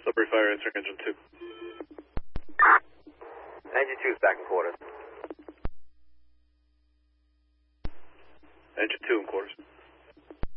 Sudbury Fire answering engine 2. Engine 2 is back in quarters. Engine 2 in quarters.